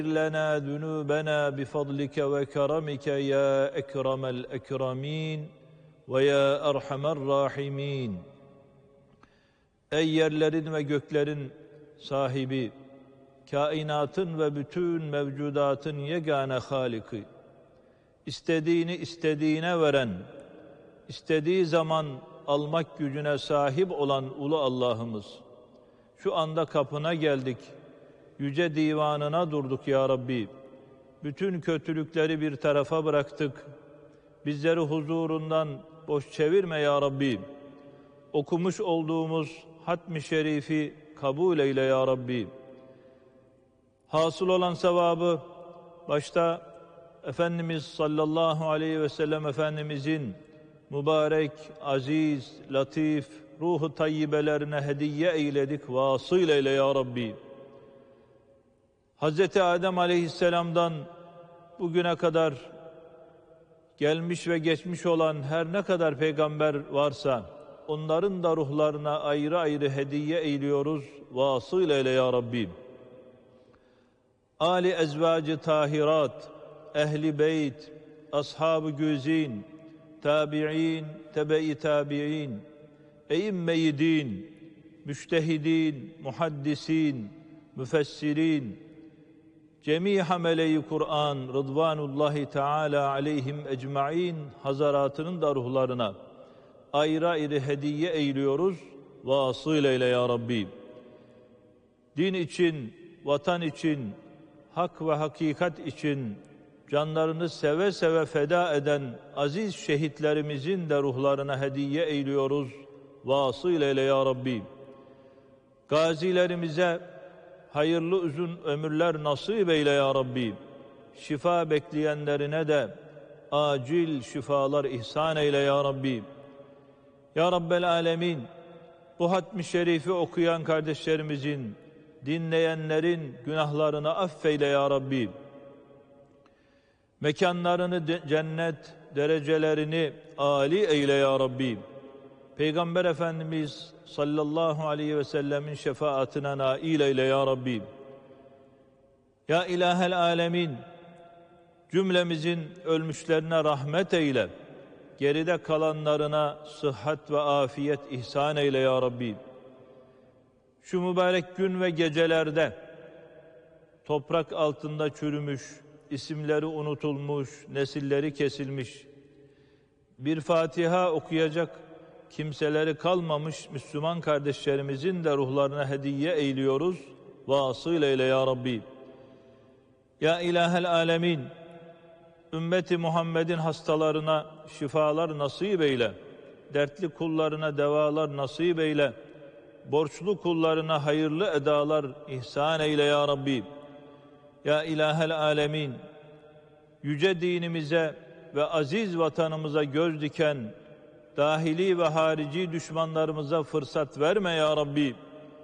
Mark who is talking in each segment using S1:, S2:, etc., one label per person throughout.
S1: لنا ذنوبنا بفضلك وكرمك يا أكرم الأكرمين ويا أرحم الراحمين. Ey yerlerin ve göklerin sahibi, kainatın ve bütün mevcudatın yegane Haliki, istediğini istediğine veren, istediği zaman almak gücüne sahip olan ulu Allah'ımız, şu anda kapına geldik, yüce divanına durduk ya Rabbi. Bütün kötülükleri bir tarafa bıraktık. Bizleri huzurundan boş çevirme ya Rabbi. Okumuş olduğumuz hatmi şerifi kabul eyle ya Rabbi. Hasıl olan sevabı başta Efendimiz sallallahu aleyhi ve sellem Efendimizin mübarek, aziz, latif, ruhu tayyibelerine hediye eyledik, vasıl eyle ya Rabbi. Hazreti Adem aleyhisselamdan bugüne kadar gelmiş ve geçmiş olan her ne kadar peygamber varsa onların da ruhlarına ayrı ayrı hediye eyliyoruz, vasıl eyle ya Rabbi. Ali ezvacı tahirat, ehli beyt, ashab-ı güzin, tabi'in, tebe-i tabi'in, e'imme-i din, müştehidin, muhaddisin, müfessirin, cemi hamele-i Kur'an, Rıdvanullahi Teala aleyhim ecmaîn hazaratının da ruhlarına ayrı ayrı hediye eyliyoruz, vasıl eyle ya Rabbi. Din için, vatan için, hak ve hakikat için canlarını seve seve feda eden aziz şehitlerimizin de ruhlarına hediye eyliyoruz, vasıl eyle ya Rabbi. Gazilerimize hayırlı uzun ömürler nasip eyle ya Rabbi. Şifa bekleyenlerine de acil şifalar ihsan eyle ya Rabbi. Ya Rabbel Alemin, bu hatmi şerifi okuyan kardeşlerimizin, dinleyenlerin günahlarını affeyle ya Rabbi. Mekanlarını cennet, derecelerini âli eyle ya Rabbi. Peygamber Efendimiz sallallahu aleyhi ve sellemin şefaatine nail eyle ya Rabbi. Ya İlahel Alemin, cümlemizin ölmüşlerine rahmet eyle. Geride kalanlarına sıhhat ve afiyet ihsan eyle ya Rabbi. Şu mübarek gün ve gecelerde toprak altında çürümüş, isimleri unutulmuş, nesilleri kesilmiş, bir Fatiha okuyacak kimseleri kalmamış Müslüman kardeşlerimizin de ruhlarına hediye eyliyoruz, vasıl eyle ya Rabbi. Ya İlahel Alemin, ümmeti Muhammed'in hastalarına şifalar nasip eyle, dertli kullarına devalar nasip eyle, borçlu kullarına hayırlı edalar ihsan eyle ya Rabbi. Ya İlahel Alemin, yüce dinimize ve aziz vatanımıza göz diken dahili ve harici düşmanlarımıza fırsat verme ya Rabbi.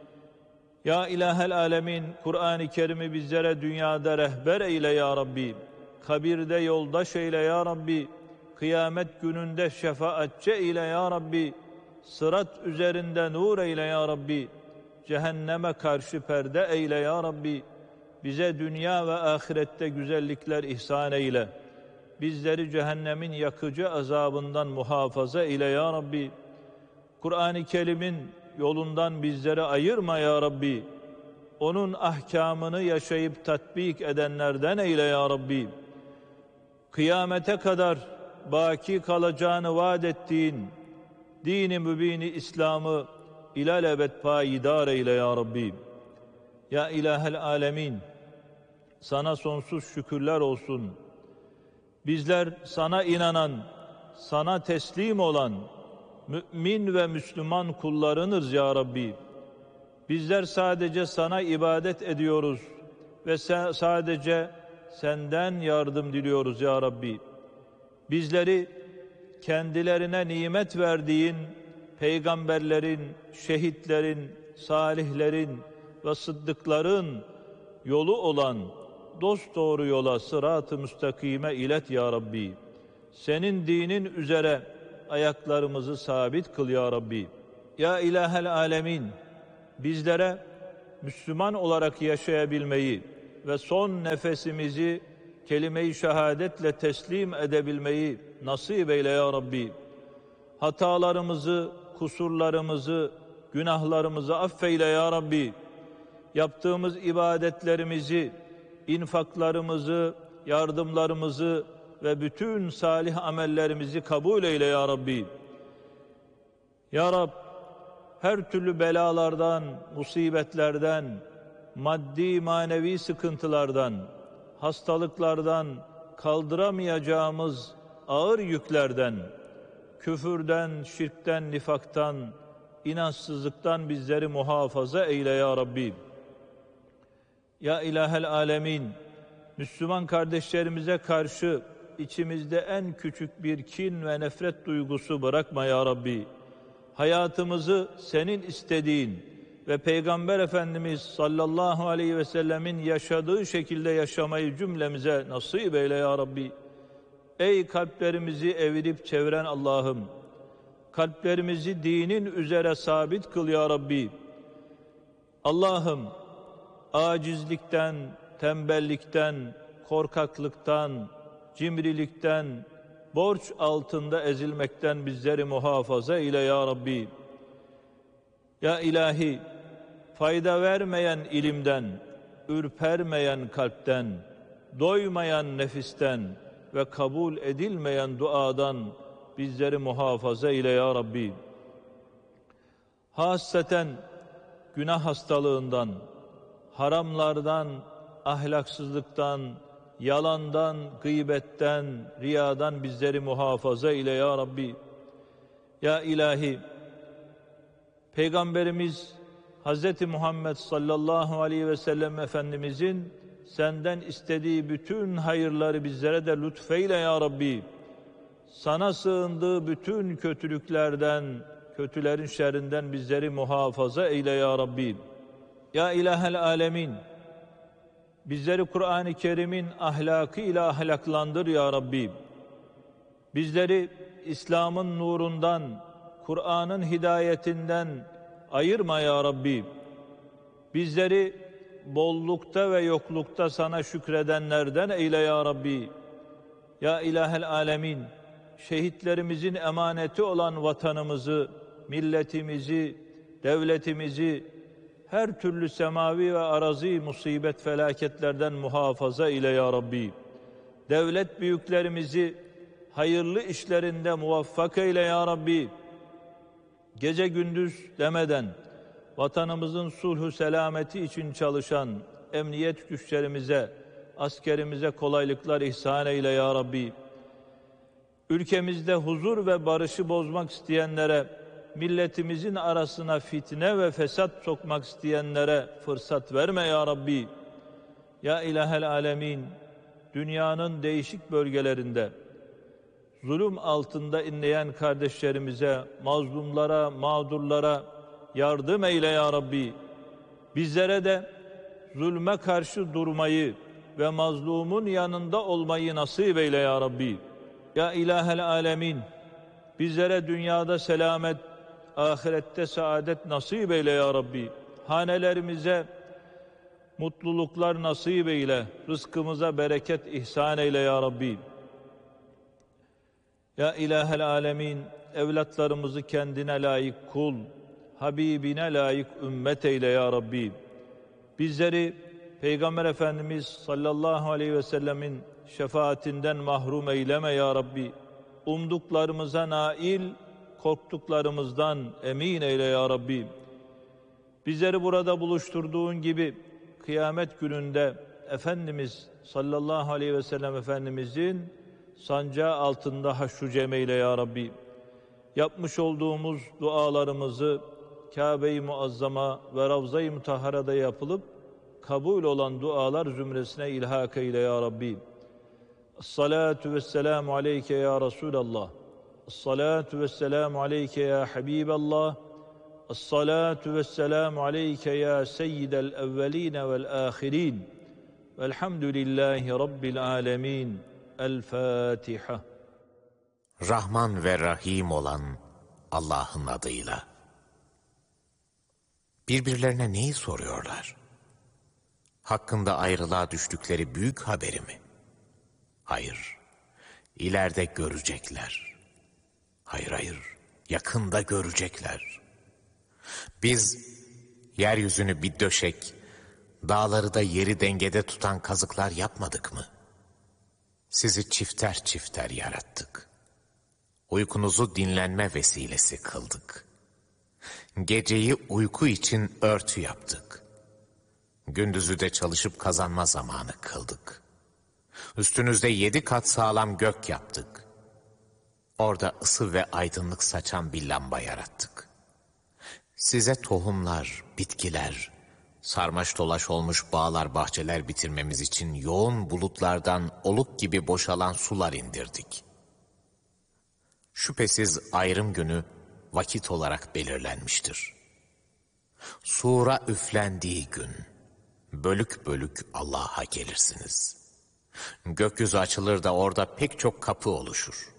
S1: Ya İlahel Alemin, Kur'an-ı Kerim'i bizlere dünyada rehber eyle ya Rabbi. Kabirde yoldaş eyle ya Rabbi. Kıyamet gününde şefaatçi eyle ya Rabbi. Sırat üzerinde nur eyle ya Rabbi. Cehenneme karşı perde eyle ya Rabbi. Bize dünya ve ahirette güzellikler ihsan eyle. Bizleri cehennemin yakıcı azabından muhafaza eyle ya Rabbi. Kur'an-ı Kerim'in yolundan bizleri ayırma ya Rabbi. Onun ahkamını yaşayıp tatbik edenlerden eyle ya Rabbi. Kıyamete kadar baki kalacağını vaat ettiğin din-i mübini İslam'ı ilelebet payidar eyle ya Rabbi. Ya İlahel Alemin, sana sonsuz şükürler olsun. Bizler sana inanan, sana teslim olan mümin ve Müslüman kullarınız ya Rabbi. Bizler sadece sana ibadet ediyoruz ve sadece senden yardım diliyoruz ya Rabbi. Bizleri kendilerine nimet verdiğin peygamberlerin, şehitlerin, salihlerin ve sıddıkların yolu olan dosdoğru yola, sırat-ı müstakime ilet ya Rabbi. Senin dinin üzere ayaklarımızı sabit kıl ya Rabbi. Ya İlahel Alemin, bizlere Müslüman olarak yaşayabilmeyi ve son nefesimizi kelime-i şehadetle teslim edebilmeyi nasip eyle ya Rabbi. Hatalarımızı, kusurlarımızı, günahlarımızı affeyle ya Rabbi. Yaptığımız ibadetlerimizi, infaklarımızı, yardımlarımızı ve bütün salih amellerimizi kabul eyle ya Rabbi. Ya Rab, her türlü belalardan, musibetlerden, maddi manevi sıkıntılardan, hastalıklardan, kaldıramayacağımız ağır yüklerden, küfürden, şirkten, nifaktan, inançsızlıktan bizleri muhafaza eyle ya Rabbi. Ya İlahel Alemin, Müslüman kardeşlerimize karşı içimizde en küçük bir kin ve nefret duygusu bırakma ya Rabbi. Hayatımızı senin istediğin ve Peygamber Efendimiz sallallahu aleyhi ve sellemin yaşadığı şekilde yaşamayı cümlemize nasip eyle ya Rabbi. Ey kalplerimizi evirip çeviren Allah'ım, kalplerimizi dinin üzere sabit kıl ya Rabbi. Allah'ım, acizlikten, tembellikten, korkaklıktan, cimrilikten, borç altında ezilmekten bizleri muhafaza eyle ya Rabbi. Ya ilahi, fayda vermeyen ilimden, ürpermeyen kalpten, doymayan nefisten ve kabul edilmeyen duadan bizleri muhafaza eyle ya Rabbi. Hasreten günah hastalığından, haramlardan, ahlaksızlıktan, yalandan, gıybetten, riyadan bizleri muhafaza eyle ya Rabbi. Ya ilahi, Peygamberimiz Hz. Muhammed sallallahu aleyhi ve sellem Efendimizin senden istediği bütün hayırları bizlere de lütfeyle ya Rabbi. Sana sığındığı bütün kötülüklerden, kötülerin şerrinden bizleri muhafaza eyle ya Rabbi. Ya İlahel Alemin, bizleri Kur'an-ı Kerim'in ahlakıyla ahlaklandır ya Rabbi. Bizleri İslam'ın nurundan, Kur'an'ın hidayetinden ayırma ya Rabbi. Bizleri bollukta ve yoklukta sana şükredenlerden eyle ya Rabbi. Ya İlahel Alemin, şehitlerimizin emaneti olan vatanımızı, milletimizi, devletimizi, her türlü semavi ve arazi musibet felaketlerden muhafaza ile ya Rabbi. Devlet büyüklerimizi hayırlı işlerinde muvaffak eyle ya Rabbi. Gece gündüz demeden vatanımızın sulhu selameti için çalışan emniyet güçlerimize, askerimize kolaylıklar ihsan eyle ya Rabbi. Ülkemizde huzur ve barışı bozmak isteyenlere, milletimizin arasına fitne ve fesat sokmak isteyenlere fırsat verme ya Rabbi. Ya İlahel Alemin, dünyanın değişik bölgelerinde zulüm altında inleyen kardeşlerimize, mazlumlara, mağdurlara yardım eyle ya Rabbi. Bizlere de zulme karşı durmayı ve mazlumun yanında olmayı nasip eyle ya Rabbi. Ya İlahel Alemin, bizlere dünyada selamet, ahirette saadet nasip eyle ya Rabbi. Hanelerimize mutluluklar nasip eyle, rızkımıza bereket ihsan eyle ya Rabbi. Ya İlahel Alemin, evlatlarımızı kendine layık kul, Habibine layık ümmet eyle ya Rabbi. Bizleri Peygamber Efendimiz sallallahu aleyhi ve sellemin şefaatinden mahrum eyleme ya Rabbi. Umduklarımıza nail, korktuklarımızdan emin eyle ya Rabbi. Bizleri burada buluşturduğun gibi kıyamet gününde Efendimiz sallallahu aleyhi ve sellem Efendimizin sancağı altında haşru cem eyle ya Rabbi. Yapmış olduğumuz dualarımızı Kabe-i Muazzama ve Ravza-i Mutahhara'da yapılıp kabul olan dualar zümresine ilhak eyle ya Rabbi. Esselatu vesselamu aleyke ya Resulallah. Esselatu vesselamu aleyke ya Habiballah. Esselatu vesselamu aleyke ya Seyyidel evveline vel ahirin. Velhamdülillahi Rabbil alemin. El Fatiha.
S2: Rahman ve Rahim olan Allah'ın adıyla. Birbirlerine neyi soruyorlar? hakkında ayrılığa düştükleri büyük haberi mi? Hayır, ileride görecekler. Hayır, yakında görecekler. Biz yeryüzünü bir döşek, dağları da yeri dengede tutan kazıklar yapmadık mı? Sizi çifter çifter yarattık. Uykunuzu dinlenme vesilesi kıldık. Geceyi uyku için örtü yaptık. Gündüzü de çalışıp kazanma zamanı kıldık. Üstünüzde 7 kat sağlam gök yaptık. Orada ısı ve aydınlık saçan bir lamba yarattık. Size tohumlar, bitkiler, sarmaş dolaş olmuş bağlar, bahçeler bitirmemiz için yoğun bulutlardan oluk gibi boşalan sular indirdik. Şüphesiz ayrım günü vakit olarak belirlenmiştir. Sura üflendiği gün, bölük bölük Allah'a gelirsiniz. Gökyüzü açılır da orada pek çok kapı oluşur.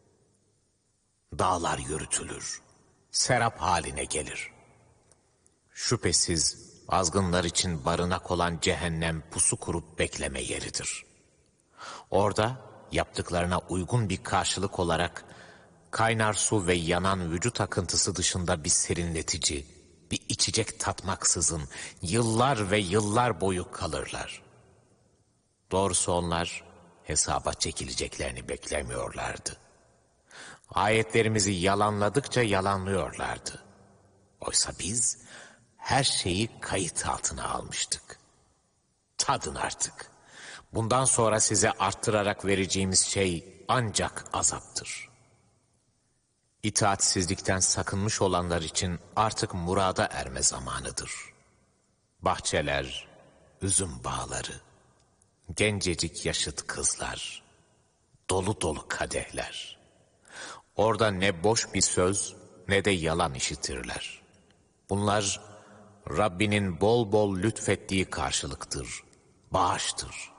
S2: Dağlar yürütülür, serap haline gelir. Şüphesiz azgınlar için barınak olan cehennem pusu kurup bekleme yeridir. Orada yaptıklarına uygun bir karşılık olarak kaynar su ve yanan vücut akıntısı dışında bir serinletici, bir içecek tatmaksızın yıllar ve yıllar boyu kalırlar. Doğrusu onlar hesaba çekileceklerini beklemiyorlardı. Ayetlerimizi yalanladıkça yalanlıyorlardı. Oysa biz her şeyi kayıt altına almıştık. Tadın artık. Bundan sonra size arttırarak vereceğimiz şey ancak azaptır. İtaatsizlikten sakınmış olanlar için artık murada erme zamanıdır. Bahçeler, üzüm bağları, gencecik yaşıt kızlar, dolu dolu kadehler. Orada ne boş bir söz ne de yalan işitirler. Bunlar Rabbinin bol bol lütfettiği karşılıktır, bağıştır.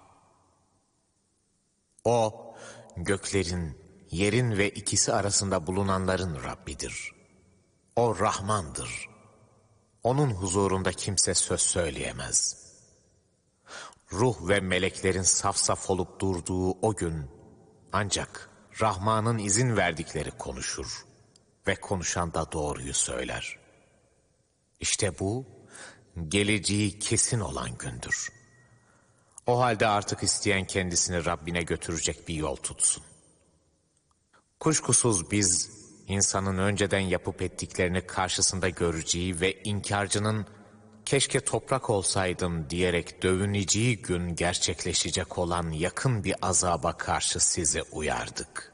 S2: O, göklerin, yerin ve ikisi arasında bulunanların Rabbidir. O Rahmandır. Onun huzurunda kimse söz söyleyemez. Ruh ve meleklerin saf saf olup durduğu o gün ancak Rahman'ın izin verdikleri konuşur ve konuşan da doğruyu söyler. İşte bu geleceği kesin olan gündür. O halde artık isteyen kendisini Rabbine götürecek bir yol tutsun. Kuşkusuz biz insanın önceden yapıp ettiklerini karşısında göreceği ve inkarcının keşke toprak olsaydım diyerek dövüneceği gün gerçekleşecek olan yakın bir azaba karşı sizi uyardık.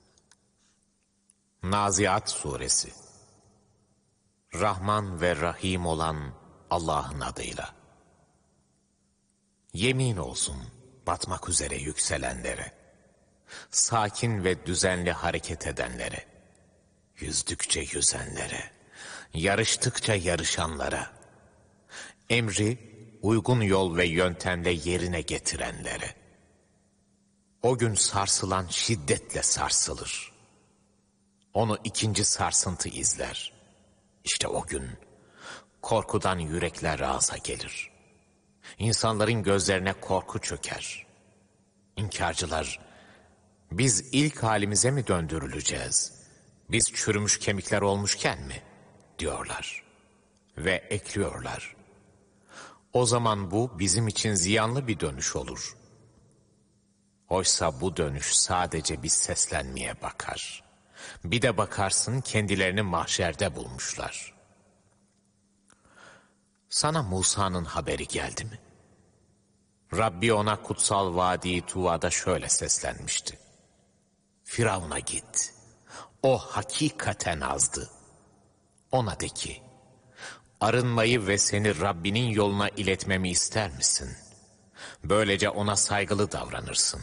S2: Naziat Suresi. Rahman ve Rahim olan Allah'ın adıyla. Yemin olsun batmak üzere yükselenlere, sakin ve düzenli hareket edenlere, yüzdükçe yüzenlere, yarıştıkça yarışanlara, emri uygun yol ve yöntemle yerine getirenlere. O gün sarsılan şiddetle sarsılır. Onu ikinci sarsıntı izler. İşte o gün korkudan yürekler ağza gelir. İnsanların gözlerine korku çöker. İnkarcılar, biz ilk halimize mi döndürüleceğiz? Biz çürümüş kemikler olmuşken mi? Diyorlar. Ve ekliyorlar. O zaman bu bizim için ziyanlı bir dönüş olur. Oysa bu dönüş sadece bir seslenmeye bakar. Bir de bakarsın kendilerini mahşerde bulmuşlar. Sana Musa'nın haberi geldi mi? Rabbi ona kutsal vadi Tuva'da şöyle seslenmişti. Firavun'a git. O hakikaten azdı. Ona de ki, arınmayı ve seni Rabbinin yoluna iletmemi ister misin? Böylece ona saygılı davranırsın.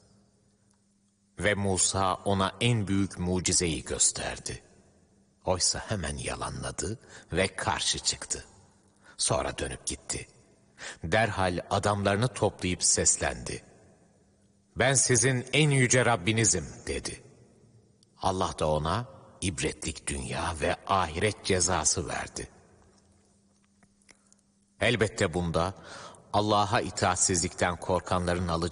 S2: Ve Musa ona en büyük mucizeyi gösterdi. Oysa hemen yalanladı ve karşı çıktı. Sonra dönüp gitti. Derhal adamlarını toplayıp seslendi. Ben sizin en yüce Rabbinizim dedi. Allah da ona ibretlik dünya ve ahiret cezası verdi. Elbette bunda Allah'a itaatsizlikten korkanların alacağı